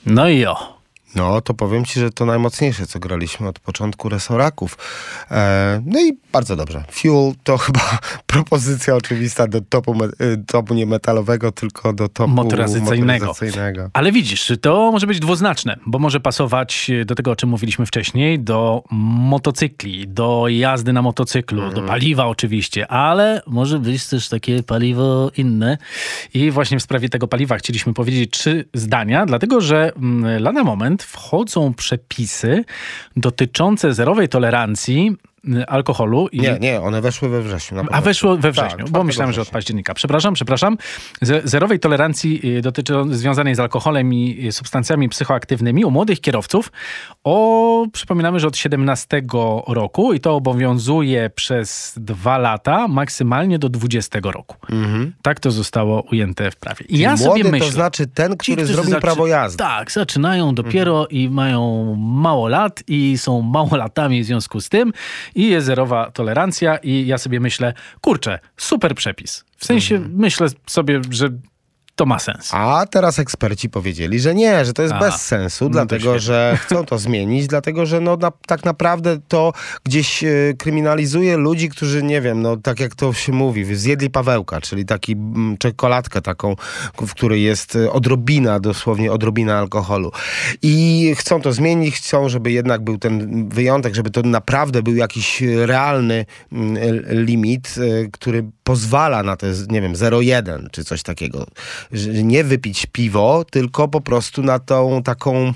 No i o. No, to powiem ci, że to najmocniejsze, co graliśmy od początku Resoraków. No i bardzo dobrze. Fuel to chyba propozycja oczywista do topu nie metalowego, tylko do topu motoryzacyjnego. Ale widzisz, to może być dwuznaczne, bo może pasować do tego, o czym mówiliśmy wcześniej, do motocykli, do jazdy na motocyklu, do paliwa oczywiście, ale może być też takie paliwo inne. I właśnie w sprawie tego paliwa chcieliśmy powiedzieć 3 zdania, dlatego że lada moment wchodzą przepisy dotyczące zerowej tolerancji alkoholu. Nie, one weszły we wrześniu. A weszło we wrześniu, bo myślałem, że od października. Przepraszam. Zerowej tolerancji związanej z alkoholem i substancjami psychoaktywnymi u młodych kierowców. Przypominamy, że od 17 roku i to obowiązuje przez 2 lata, maksymalnie do 20 roku. Tak to zostało ujęte w prawie. I ja sobie myślę, to znaczy ten, który zrobił prawo jazdy. Tak, zaczynają dopiero i mają mało lat i są małolatami w związku z tym i jest zerowa tolerancja i ja sobie myślę, kurczę, super przepis. W sensie myślę sobie, że to ma sens. A teraz eksperci powiedzieli, że nie, że to jest bez sensu, dlatego że chcą to zmienić, dlatego że tak naprawdę to gdzieś kryminalizuje ludzi, którzy, nie wiem, tak jak to się mówi, zjedli Pawełka, czyli taki czekoladkę taką, w której jest dosłownie odrobina alkoholu. I chcą to zmienić, chcą, żeby jednak był ten wyjątek, żeby to naprawdę był jakiś realny limit, który pozwala na te, nie wiem, 0,1 czy coś takiego. Że nie wypić piwo, tylko po prostu na tą taką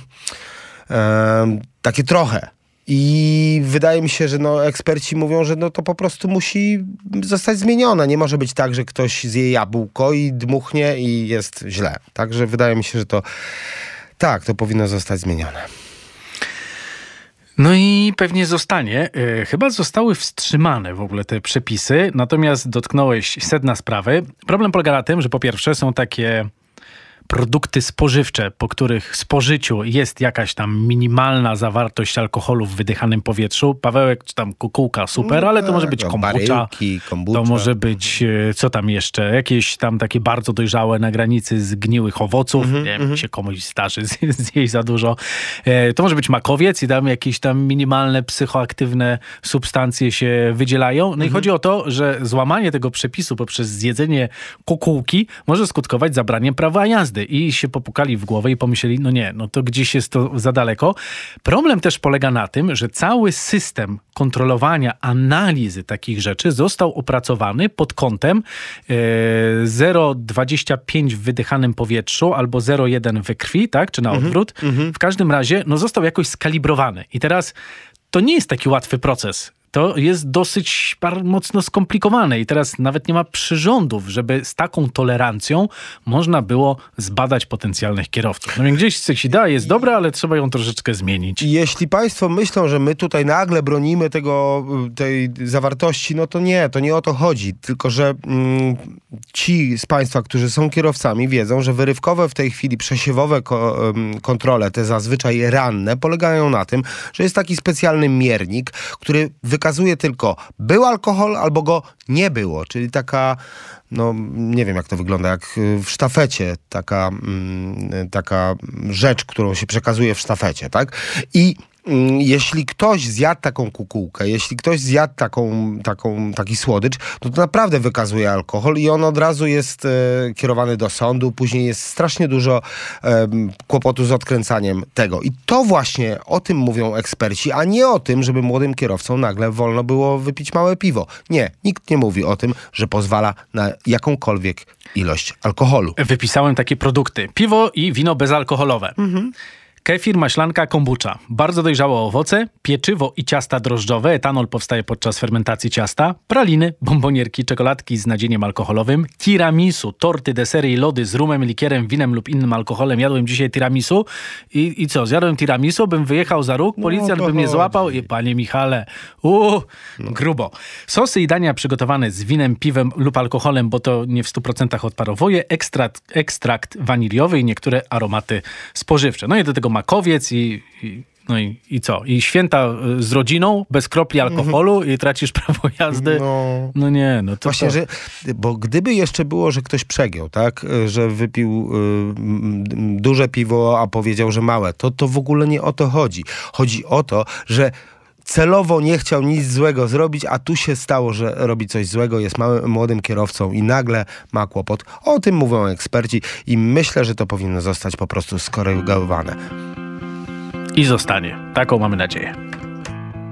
takie trochę. I wydaje mi się, że eksperci mówią, że to po prostu musi zostać zmienione. Nie może być tak, że ktoś zje jabłko i dmuchnie i jest źle. Także wydaje mi się, że to powinno zostać zmienione. No i pewnie zostanie. Chyba zostały wstrzymane w ogóle te przepisy, natomiast dotknąłeś sedna sprawy. Problem polega na tym, że po pierwsze są takie produkty spożywcze, po których spożyciu jest jakaś tam minimalna zawartość alkoholu w wydychanym powietrzu. Pawełek czy tam kukułka, super, ale to może być kombucha, to może być, co tam jeszcze, jakieś tam takie bardzo dojrzałe na granicy zgniłych owoców, nie wiem, się komuś starzy zjeść za dużo. To może być makowiec i tam jakieś tam minimalne psychoaktywne substancje się wydzielają. No i chodzi o to, że złamanie tego przepisu poprzez zjedzenie kukułki może skutkować zabraniem prawa jazdy. I się popukali w głowę i pomyśleli, to gdzieś jest to za daleko. Problem też polega na tym, że cały system kontrolowania, analizy takich rzeczy został opracowany pod kątem 0,25 w wydychanym powietrzu albo 0,1 we krwi, tak? Czy na odwrót. W każdym razie został jakoś skalibrowany. I teraz to nie jest taki łatwy proces. To jest dosyć mocno skomplikowane i teraz nawet nie ma przyrządów, żeby z taką tolerancją można było zbadać potencjalnych kierowców. No więc gdzieś coś idea jest dobra, ale trzeba ją troszeczkę zmienić. Jeśli państwo myślą, że my tutaj nagle bronimy tej zawartości, to nie o to chodzi. Tylko, że ci z państwa, którzy są kierowcami, wiedzą, że wyrywkowe w tej chwili przesiewowe kontrole, te zazwyczaj ranne, polegają na tym, że jest taki specjalny miernik, który wykazuje tylko był alkohol albo go nie było, czyli taka, nie wiem jak to wygląda, jak w sztafecie, taka rzecz, którą się przekazuje w sztafecie, tak? I jeśli ktoś zjadł taką kukułkę, jeśli ktoś zjadł taki słodycz, to naprawdę wykazuje alkohol i on od razu jest kierowany do sądu. Później jest strasznie dużo kłopotu z odkręcaniem tego. I to właśnie o tym mówią eksperci, a nie o tym, żeby młodym kierowcom nagle wolno było wypić małe piwo. Nie, nikt nie mówi o tym, że pozwala na jakąkolwiek ilość alkoholu. Wypisałem takie produkty. Piwo i wino bezalkoholowe. Kefir, maślanka, kombucha. Bardzo dojrzałe owoce, pieczywo i ciasta drożdżowe. Etanol powstaje podczas fermentacji ciasta. Praliny, bombonierki, czekoladki z nadzieniem alkoholowym. Tiramisu, torty, desery i lody z rumem, likierem, winem lub innym alkoholem. Jadłem dzisiaj tiramisu i co? Zjadłem tiramisu, bym wyjechał za róg, policjant by mnie złapał i panie Michale, grubo. Sosy i dania przygotowane z winem, piwem lub alkoholem, bo to nie w 100% odparowuje. Ekstrakt waniliowy i niektóre aromaty spożywcze. No i do tego makowiec i No i co? I święta z rodziną, bez kropli alkoholu i tracisz prawo jazdy? No nie, no to... Właśnie, bo gdyby jeszcze było, że ktoś przegiął, tak? Że wypił duże piwo, a powiedział, że małe, to w ogóle nie o to chodzi. Chodzi o to, że celowo nie chciał nic złego zrobić, a tu się stało, że robi coś złego, jest młodym kierowcą i nagle ma kłopot. O tym mówią eksperci i myślę, że to powinno zostać po prostu skorygowane. I zostanie. Taką mamy nadzieję.